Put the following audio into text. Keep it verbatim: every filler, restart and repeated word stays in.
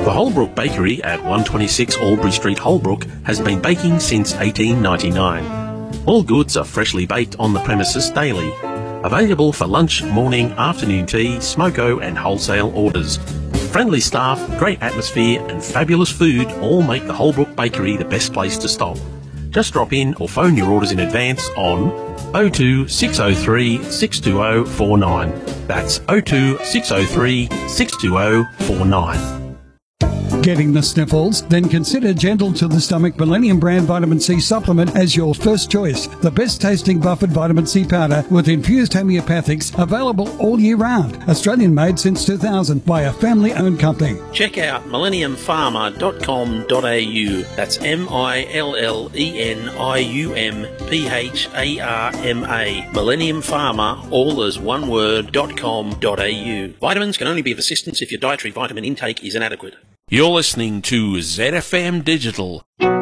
The Holbrook Bakery at one twenty-six Albury Street, Holbrook, has been baking since eighteen ninety-nine. All goods are freshly baked on the premises daily. Available for lunch, morning, afternoon tea, smoko and wholesale orders. Friendly staff, great atmosphere and fabulous food all make the Holbrook Bakery the best place to stop. Just drop in or phone your orders in advance on oh two six oh three six two oh four nine. That's oh two six oh three six two oh four nine. Getting the sniffles? Then consider Gentle to the Stomach Millennium Brand Vitamin C Supplement as your first choice. The best tasting buffered vitamin C powder with infused homeopathics, available all year round. Australian made since two thousand by a family owned company. Check out millennium pharma dot com dot a u. That's M I L L E N I U M P H A R M A. Millennium Pharma, all as one word, dot com dot a u. Vitamins can only be of assistance if your dietary vitamin intake is inadequate. You're listening to Z F M Digital.